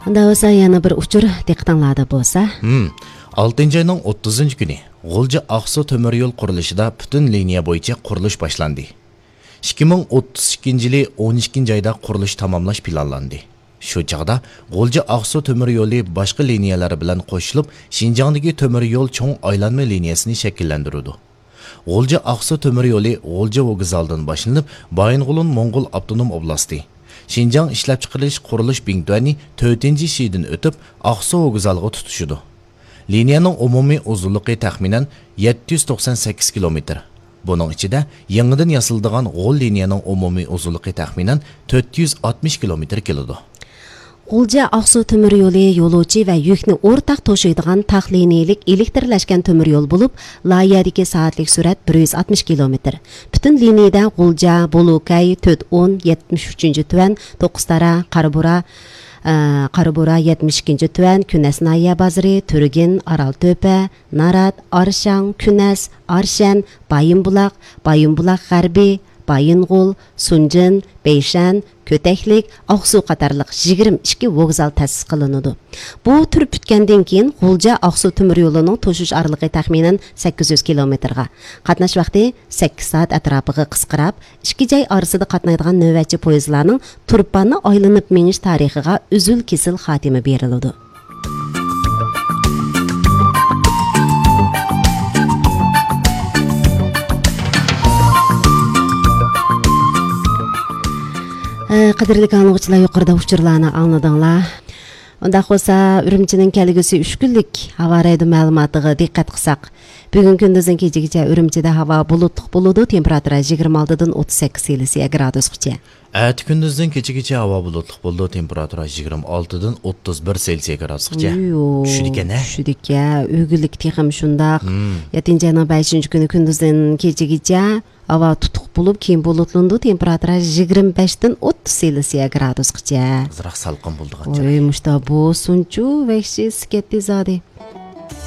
Анда olsa yana bir uchur diqqatinglarda bo'lsa. 6-ayning 30-kuni G'o'lja Aqsu temir yo'l qurilishida butun liniya bo'yicha qurilish boshlandi. 2032-yili 12-oyda qurilish tamomlash planlandi. Shu chaqda G'o'lja Aqsu temir yo'li boshqa liniyalari bilan qo'shilib, Xinjiangdagi temir yo'l cho'ng aylanma liniyasini shakllantirdi. G'o'lja Aqsu temir yo'li G'o'lja vokzalidan boshlanib, Baying'ulun Mo'ng'ul avtonom oblasti, Xinjiang ishlab chiqarish qurilish Bingtuani 4-shidan o'tib Aqsu vokzaliga tutishdi. Liniyaning umumiy uzunligi taxminan 798 kilometr. Buning ichida yangidan yasaldigan G'o'l liniyaning umumiy uzunligi taxminan 460 kilometr keladi. G'o'lja Aqsu temir yo'li yo'lovchi va yukni o'rtaq to'shiydigan taxliniylik elektrlashgan temir yo'l bo'lib, layihadagi soatlik surat 160 kilometr. Butun liniyada G'o'lja, Bolokay, 410, 73-tuvan, To'qistara, Qarabura 72-tuvan, Kunas Naya Bazri, Turgin, Aralto'pa, Narat, Arshang, Kunas, Arshan, Bayinbuloq G'arbiy, Baying'ul, Sunjin, Beyshan, Köteklik, Aqsu qatarlıq 22 vokzal ta'sis qilinadi. Bu tur bitgandan keyin G'o'lja Aqsu temir yo'lining to'shish araligi taxminan 800 kilometrga. Qatnash vaqti 8 soat atrofiga qisqarib, ikki joy orasida qatnaydigan navbatchi poyezdlarning turpanni aylanib menish tarixiga uzul kesil xotima beriladi. Qadrli anglag'uchilar, yuqorida uchurlarni angladinglar. Unda bo'lsa, Urumchining kelgusi 3 kunlik havo raydi ma'lumotiga diqqat qilsak, bugun kunduzdan kechagacha Urumchida havo bulutli bo'ladi, temperatura 26 dan 38 Selsiya gradusgacha. Ati kunduzdan kechagacha havo bulutli bo'ldi, temperatura 26 dan 31 Selsiya gradusgacha. Tushdik-a, o'g'illik texim shundaq. 7-ayning 5-kuni kunduzdan kechagacha havo tutuq bo'lib, keyin bulutlandi, temperatura 25 dan 30 Selsiya gradusgacha. Azroq salqin bo'ldi. Mushta bu sunchu vahshiy ketdi zodi.